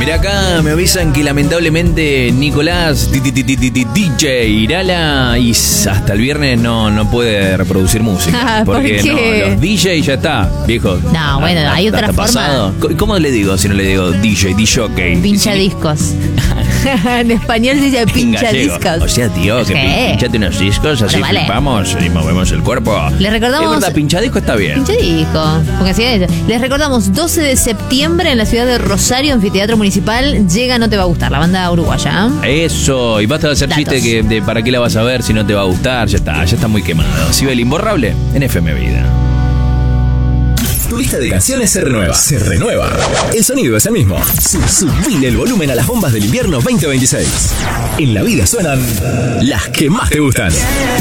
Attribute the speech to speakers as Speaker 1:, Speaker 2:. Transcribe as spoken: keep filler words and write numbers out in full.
Speaker 1: Mirá acá, me avisan que lamentablemente Nicolás D J Irala y hasta el viernes no, no puede reproducir música.
Speaker 2: ¿Por
Speaker 1: Porque
Speaker 2: qué?
Speaker 1: no, los D J ya está, viejo.
Speaker 2: No, bueno, hay otra
Speaker 1: hasta
Speaker 2: forma.
Speaker 1: pasado. ¿Cómo le digo si no le digo D J, D J?
Speaker 2: Pincha discos. En español se dice pincha discos.
Speaker 1: O sea, tío, que
Speaker 2: Sí.
Speaker 1: pinchate unos discos, así
Speaker 2: Pero vale.
Speaker 1: flipamos y movemos el cuerpo.
Speaker 2: Le recordamos-
Speaker 1: Es verdad, pinchadisco está bien.
Speaker 2: Pincha disco. Porque así es. Les recordamos, doce de septiembre en la ciudad de Rosario, Anfiteatro Municipal. Llega No Te Va a Gustar, la banda uruguaya.
Speaker 1: Eso, y basta de hacer
Speaker 2: Datos.
Speaker 1: chiste que de para qué la vas a ver si no te va a gustar, ya está, ya está muy quemado. Sibel Imborrable en F M Vida.
Speaker 3: Tu lista de canciones se renueva. Se renueva. El sonido es el mismo. Sub- Subile el volumen a las bombas del invierno veinte veintiséis. En la vida suenan las que más te gustan.